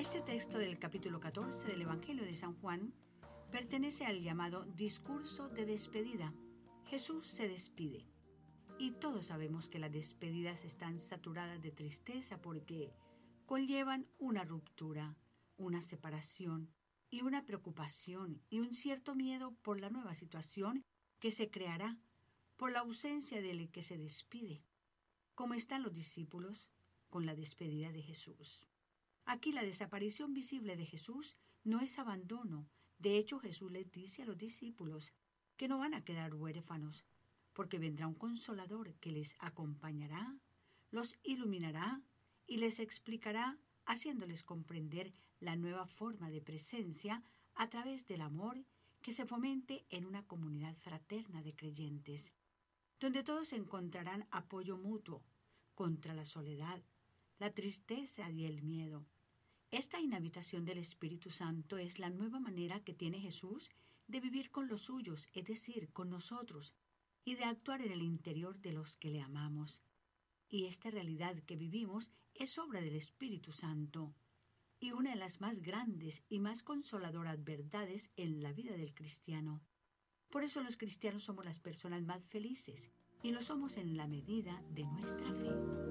Este texto del capítulo 14 del Evangelio de San Juan pertenece al llamado discurso de despedida. Jesús se despide. Y todos sabemos que las despedidas están saturadas de tristeza porque conllevan una ruptura, una separación y una preocupación y un cierto miedo por la nueva situación que se creará por la ausencia del que se despide. ¿Cómo están los discípulos con la despedida de Jesús? Aquí la desaparición visible de Jesús no es abandono. De hecho, Jesús les dice a los discípulos que no van a quedar huérfanos, porque vendrá un consolador que les acompañará, los iluminará y les explicará, haciéndoles comprender la nueva forma de presencia a través del amor que se fomente en una comunidad fraterna de creyentes, donde todos encontrarán apoyo mutuo contra la soledad, la tristeza y el miedo. Esta inhabitación del Espíritu Santo es la nueva manera que tiene Jesús de vivir con los suyos, es decir, con nosotros, y de actuar en el interior de los que le amamos. Y esta realidad que vivimos es obra del Espíritu Santo, y una de las más grandes y más consoladoras verdades en la vida del cristiano. Por eso los cristianos somos las personas más felices, y lo somos en la medida de nuestra fe.